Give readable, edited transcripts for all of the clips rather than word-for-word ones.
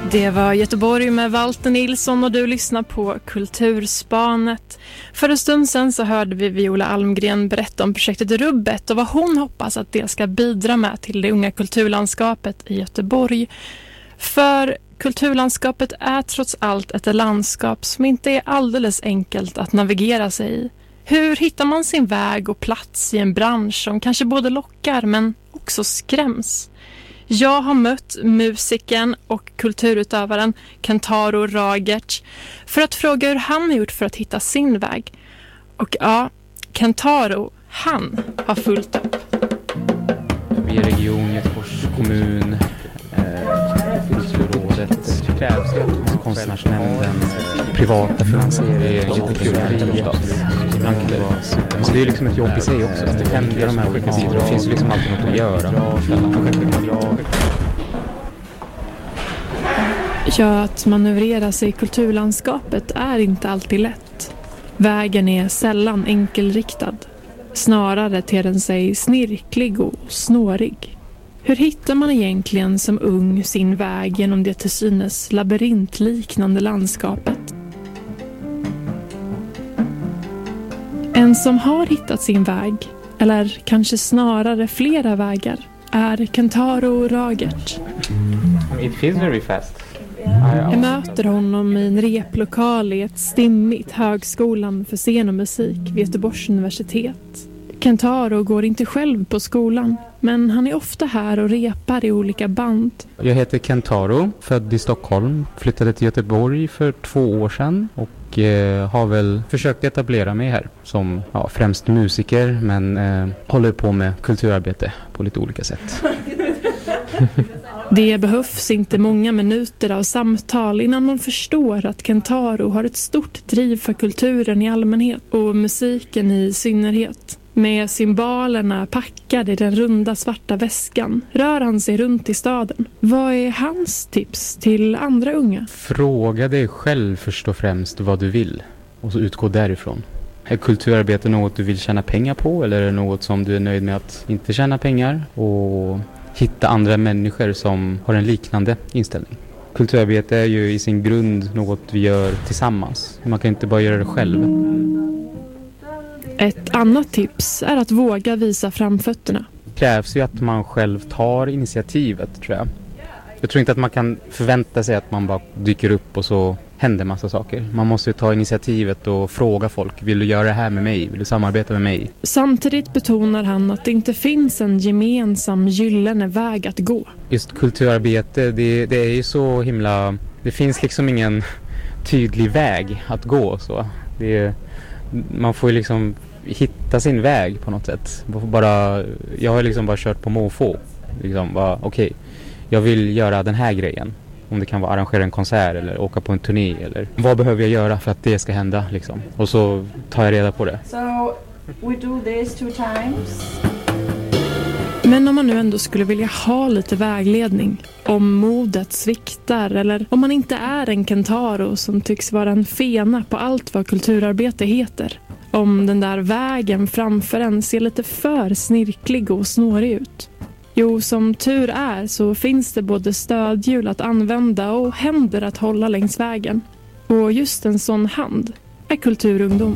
Det var Göteborg med Walter Nilsson och du lyssnar på Kulturspanet. För en stund sedan så hörde vi Viola Almgren berätta om projektet Rubbet och vad hon hoppas att det ska bidra med till det unga kulturlandskapet i Göteborg. För kulturlandskapet är trots allt ett landskap som inte är alldeles enkelt att navigera sig i. Hur hittar man sin väg och plats i en bransch som kanske både lockar men också skräms? Jag har mött musikern och kulturutövaren Kentaro Ragertz för att fråga hur han har gjort för att hitta sin väg. Och ja, Kentaro, han har fullt upp. Vi är region, Göteborgs kommun, Kulturrådet, Konstnärsnämnden, privata finansiering, så det är liksom ett jobb i sig också. Det händer de här olika sidor. Det finns liksom alltid något att göra. Ja, att manövrera sig i kulturlandskapet är inte alltid lätt. Vägen är sällan enkelriktad. Snarare ter den sig snirklig och snårig. Hur hittar man egentligen som ung sin väg genom det till synes labyrintliknande landskapet? En som har hittat sin väg, eller kanske snarare flera vägar, är Kentaro Ragertz. It feels very fast. Jag möter honom i en replokal i ett stimmigt högskolan för scen och musik vid Göteborgs universitet. Kentaro går inte själv på skolan, men han är ofta här och repar i olika band. Jag heter Kentaro, född i Stockholm, flyttade till Göteborg för 2 år sedan och har väl försökt etablera mig här som främst musiker, men håller på med kulturarbete på lite olika sätt. Det behövs inte många minuter av samtal innan man förstår att Kentaro har ett stort driv för kulturen i allmänhet och musiken i synnerhet. Med cymbalerna packade i den runda svarta väskan rör han sig runt i staden. Vad är hans tips till andra unga? Fråga dig själv först och främst vad du vill och så utgå därifrån. Är kulturarbete något du vill tjäna pengar på, eller är det något som du är nöjd med att inte tjäna pengar? Och hitta andra människor som har en liknande inställning. Kulturarbete är ju i sin grund något vi gör tillsammans. Man kan inte bara göra det själv. Ett annat tips är att våga visa framfötterna. Det krävs ju att man själv tar initiativet, tror jag. Jag tror inte att man kan förvänta sig att man bara dyker upp och så händer massa saker. Man måste ju ta initiativet och fråga folk. Vill du göra det här med mig? Vill du samarbeta med mig? Samtidigt betonar han att det inte finns en gemensam gyllene väg att gå. Just kulturarbete, det är ju så himla... Det finns liksom ingen tydlig väg att gå. Så. Man får ju liksom hitta sin väg på något sätt. Jag har liksom bara kört på måfå. Liksom okej, jag vill göra den här grejen. Om det kan vara arrangera en konsert eller åka på en turné. Eller vad behöver jag göra för att det ska hända? Liksom. Och så tar jag reda på det. So we do this 2 times. Men om man nu ändå skulle vilja ha lite vägledning, om modet sviktar eller om man inte är en Kentaro som tycks vara en fena på allt vad kulturarbete heter. Om den där vägen framför en ser lite för snirklig och snårig ut. Jo, som tur är så finns det både stödhjul att använda och händer att hålla längs vägen. Och just en sån hand är Kulturungdom.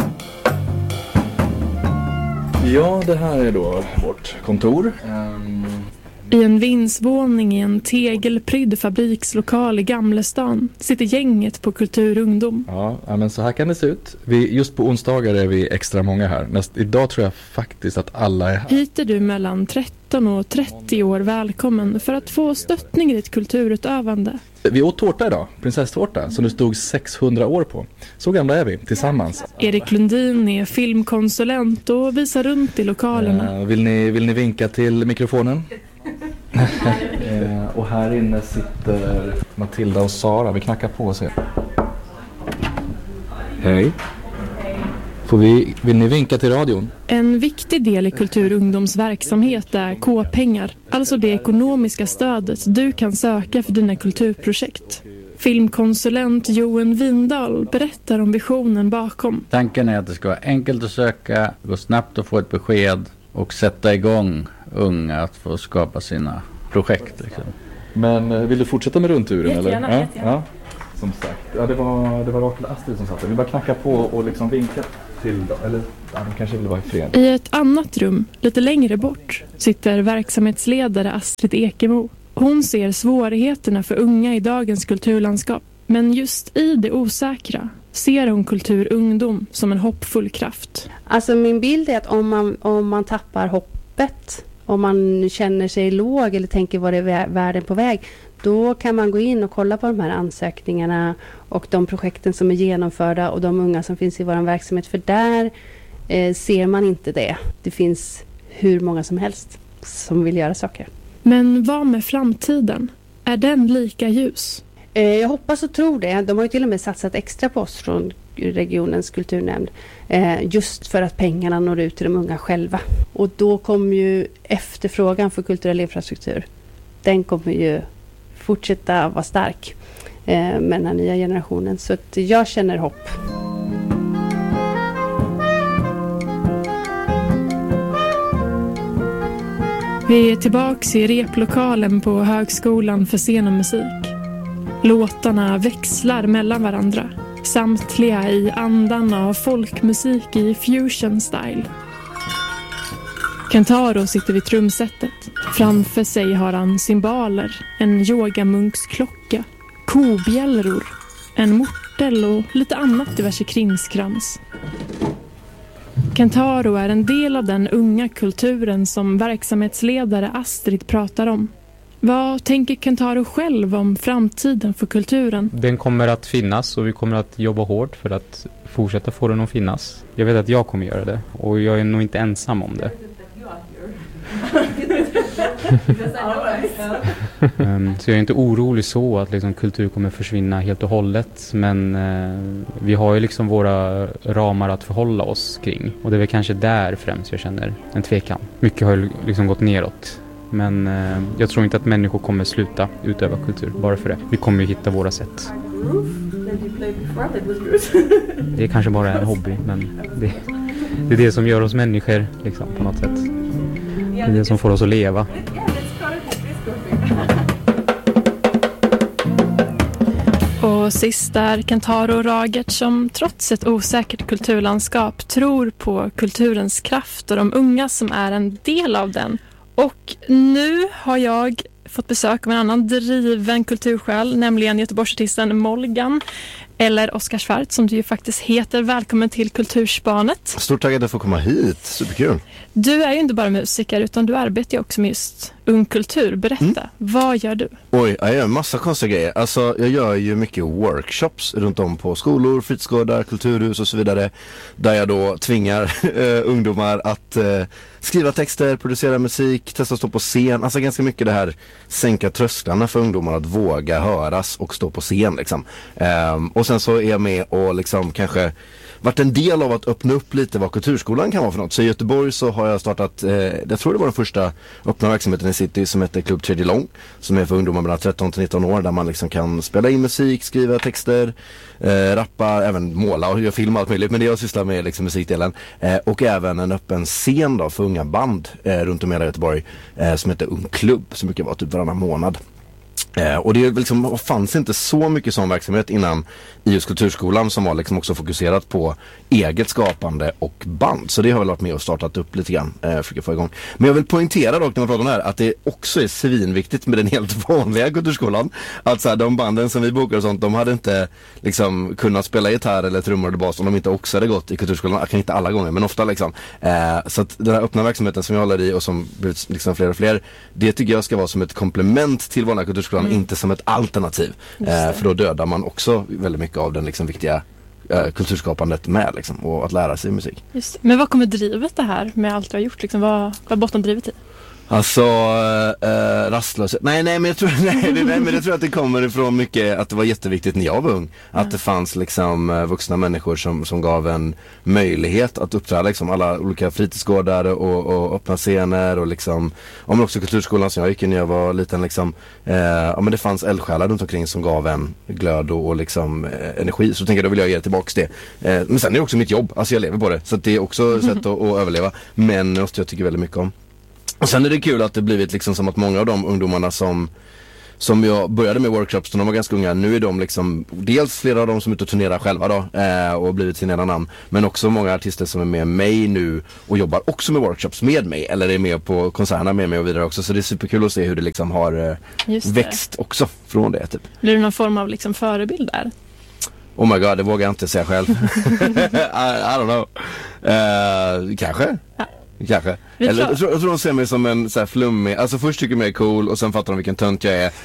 Ja, det här är då vårt kontor. I en vindsvåning i en tegelprydd fabrikslokal i Gamlestan sitter gänget på Kulturungdom. Ja, men så här kan det se ut. Just på onsdagar är vi extra många här. Idag tror jag faktiskt att alla är här. Hit är du mellan 13 och 30 år välkommen för att få stöttning i ditt kulturutövande. Vi åt tårta idag, prinsesstårta, som det stod 600 år på. Så gamla är vi, tillsammans. Erik Lundin är filmkonsulent och visar runt i lokalerna. Vill ni vinka till mikrofonen? Och här inne sitter Matilda och Sara. Vi knackar på och ser. Hej. Vill ni vinka till radion? En viktig del i Kulturungdoms verksamhet är K-pengar, alltså det ekonomiska stödet du kan söka för dina kulturprojekt. Filmkonsulent Johan Windahl berättar om visionen bakom. Tanken är att det ska vara enkelt att söka, gå snabbt att få ett besked och sätta igång unga att få skapa sina projekt. Liksom. Men vill du fortsätta med rundturen? Jättegärna, eller? jättegärna. Ja. Som sagt, det var Rakel och Astrid som satt där. Vi bara knacka på och liksom vinka till dem. Eller de kanske vill vara i fred. I ett annat rum, lite längre bort, sitter verksamhetsledare Astrid Ekemo. Hon ser svårigheterna för unga i dagens kulturlandskap. Men just i det osäkra ser hon kulturungdom som en hoppfull kraft. Alltså min bild är att om man tappar hoppet, om man känner sig låg eller tänker var är världen på väg, då kan man gå in och kolla på de här ansökningarna och de projekten som är genomförda och de unga som finns i vår verksamhet. För där ser man inte det. Det finns hur många som helst som vill göra saker. Men vad med framtiden? Är den lika ljus? Jag hoppas och tror det. De har ju till och med satsat extra på oss från regionens kulturnämnd. Just för att pengarna når ut till de unga själva. Och då kommer ju efterfrågan för kulturell infrastruktur. Den kommer ju fortsätta vara stark med den här nya generationen. Så att jag känner hopp. Vi är tillbaka i replokalen på Högskolan för scen och musik. Låtarna växlar mellan varandra. Samtliga i andan av folkmusik i fusion style. Kentaro sitter vid trumsetet. Framför sig har han cymbaler, en yogamunksklocka, kobjällror, en mortel och lite annat diverse krimskrams. Kentaro är en del av den unga kulturen som verksamhetsledare Astrid pratar om. Vad tänker Kentaro själv om framtiden för kulturen? Den kommer att finnas och vi kommer att jobba hårt för att fortsätta få den att finnas. Jag vet att jag kommer göra det och jag är nog inte ensam om det. Så jag är inte orolig så att liksom kultur kommer försvinna helt och hållet, men vi har ju liksom våra ramar att förhålla oss kring och det är väl kanske där främst jag känner en tvekan. Mycket har ju liksom gått neråt, men jag tror inte att människor kommer sluta utöva kultur bara för det. Vi kommer ju hitta våra sätt. Det är kanske bara en hobby, men det är det som gör oss människor liksom, på något sätt. Det är det som får oss att leva. Och sist är Kentaro Ragert som trots ett osäkert kulturlandskap tror på kulturens kraft och de unga som är en del av den. Och nu har jag fått besök av en annan driven kultursjäl, nämligen Göteborgsartisten Molgan, eller Oskar Svart som du ju faktiskt heter. Välkommen till Kulturspanet. Stort tack att jag får komma hit, superkul. Du är ju inte bara musiker utan du arbetar ju också med just ung kultur. Berätta, vad gör du? Oj, jag gör en massa konstiga grejer. Alltså jag gör ju mycket workshops runt om på skolor, fritidsgårdar, kulturhus och så vidare. Där jag då tvingar ungdomar att skriva texter, producera musik, testa att stå på scen. Alltså ganska mycket det här sänka trösklarna för ungdomar att våga höras och stå på scen liksom. Och sen så är jag med och liksom kanske varit en del av att öppna upp lite vad kulturskolan kan vara för något. Så i Göteborg så har jag startat, jag tror det var den första öppna verksamheten i city som heter Klubb Tredje Lång, som är för ungdomar mellan 13 till 19 år, där man liksom kan spela in musik, skriva texter, rappa, även måla och göra film och allt möjligt. Men det jag sysslar med är liksom musikdelen. Och även en öppen scen då för unga band runt om i hela Göteborg som heter Ung Klubb, som brukar vara typ varannan månad. Och det liksom, fanns inte så mycket sån verksamhet innan i just kulturskolan, som var liksom också fokuserat på eget skapande och band. Så det har väl varit med och startat upp lite grann för att få igång. Men jag vill poängtera dock när man pratar om det här att det också är svinviktigt med den helt vanliga kulturskolan. Att så här, de banden som vi bokar och sånt, de hade inte liksom kunnat spela gitarr eller trummor eller bas om de inte också hade gått i kulturskolan. Jag kan inte alla gånger, men ofta liksom. Så att den här öppna verksamheten som jag håller i och som blir liksom fler och fler, det tycker jag ska vara som ett komplement till vanliga kulturskolan, inte som ett alternativ. För då dödar man också väldigt mycket av den liksom viktiga kulturskapandet med liksom, och att lära sig musik. Just. Men vad kommer drivet det här med allt du har gjort? Liksom, vad är bottendrivet i? Alltså rastlöshet. Nej, men jag tror men jag tror att det kommer ifrån mycket att det var jätteviktigt när jag var ung, att det fanns liksom vuxna människor som gav en möjlighet att uppträda liksom alla olika fritidsgårdar och öppna scener och liksom, men också kulturskolan som jag gick i när jag var liten liksom, men det fanns eldsjälar runt omkring som gav en glöd och liksom energi, så tänker jag då vill jag ge tillbaks det. Men sen är det också mitt jobb, alltså jag lever på det, så att det är också ett sätt att överleva, men något jag tycker väldigt mycket om. Och sen är det kul att det blivit liksom som att många av de ungdomarna som som jag började med workshops när de var ganska unga. Nu är de liksom, dels flera av dem som är ute och turnerar själva då och blivit sina namn, men också många artister som är med mig nu och jobbar också med workshops med mig, eller är med på konserterna med mig och vidare också. Så det är superkul att se hur det liksom har växt också från det typ. Blir det någon form av liksom förebild där? Oh my god, det vågar jag inte säga själv. I don't know. Kanske. Ja. Kanske. Jag tror de ser mig som en så här flummig, alltså först tycker de jag är cool och sen fattar de vilken tönt jag är